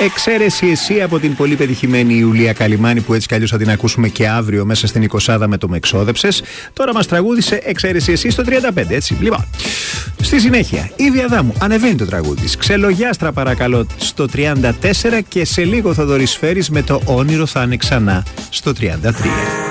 Εξαίρεση εσύ από την πολύ πετυχημένη Ιουλία Καλιμάνη, που έτσι κι αλλιώς θα την ακούσουμε και αύριο μέσα στην 20 με το «Με εξόδεψες». Τώρα μας τραγούδισε Εξαίρεση εσύ στο 35, έτσι. Λοιπόν, στη συνέχεια η Ήδη Αδάμου, ανεβαίνει το τραγούδι της. Ξελογιάστρα παρακαλώ στο 34 και σε λίγο θα δορισφέρεις με το Όνειρο θα είναι ξανά στο 33.